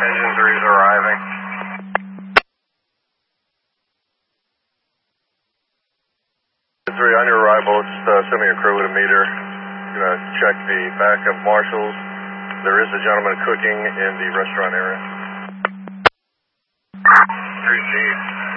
Engine 3 is arriving. On your arrival, just send me a crew with a meter. Going to check the backup marshals. There is a gentleman cooking in the restaurant area. 3G.